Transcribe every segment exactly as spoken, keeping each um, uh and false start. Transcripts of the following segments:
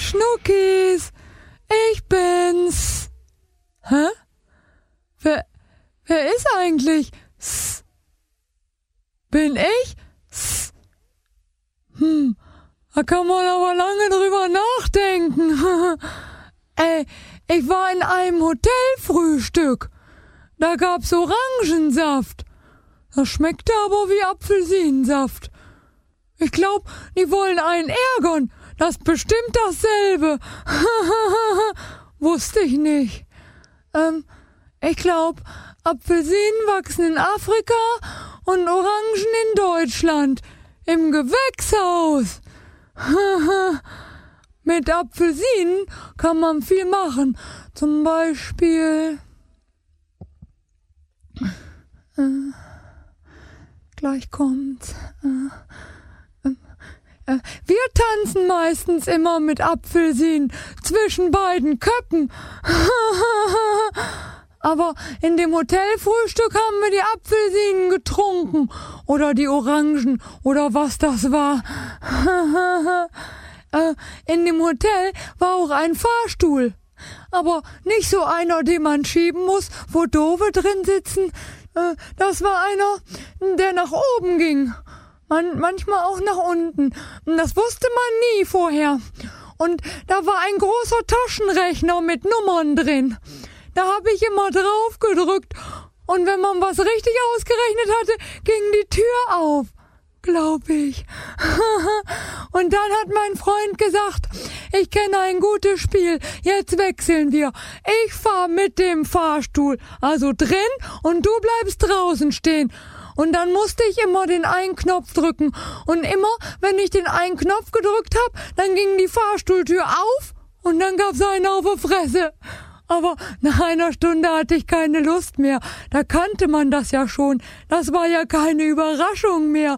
Schnuckis, ich bin's. Hä? Wer, wer ist eigentlich? S. Bin ich? S. Hm, da kann man aber lange drüber nachdenken. Ey, ich war in einem Hotelfrühstück. Da gab's Orangensaft. Das schmeckte aber wie Apfelsinensaft. Ich glaub, die wollen einen ärgern. Das ist bestimmt dasselbe. Wusste ich nicht. Ähm, ich glaub, Apfelsinen wachsen in Afrika und Orangen in Deutschland. Im Gewächshaus. Mit Apfelsinen kann man viel machen. Zum Beispiel... Äh, gleich kommt's. Äh, äh, wir tanzen meistens immer mit Apfelsinen zwischen beiden Köppen. Aber in dem Hotelfrühstück haben wir die Apfelsinen getrunken. Oder die Orangen. Oder was das war. äh, in dem Hotel war auch ein Fahrstuhl. Aber nicht so einer, den man schieben muss, wo Doofe drin sitzen. Äh, das war einer, der nach oben ging. Man, manchmal auch nach unten. Das wusste man nie vorher. Und da war ein großer Taschenrechner mit Nummern drin. Da habe ich immer drauf gedrückt. Und wenn man was richtig ausgerechnet hatte, ging die Tür auf. Glaub ich. Und dann hat mein Freund gesagt, ich kenne ein gutes Spiel, jetzt wechseln wir. Ich fahr mit dem Fahrstuhl, also drin, und du bleibst draußen stehen. Und dann musste ich immer den einen Knopf drücken. Und immer, wenn ich den einen Knopf gedrückt hab, dann ging die Fahrstuhltür auf und dann gab's einen auf die Fresse. Aber nach einer Stunde hatte ich keine Lust mehr. Da kannte man das ja schon. Das war ja keine Überraschung mehr.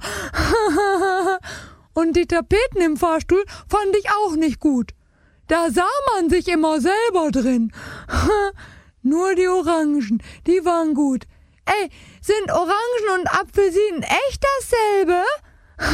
Und die Tapeten im Fahrstuhl fand ich auch nicht gut. Da sah man sich immer selber drin. Nur die Orangen, die waren gut. Ey, sind Orangen und Apfelsinen echt dasselbe?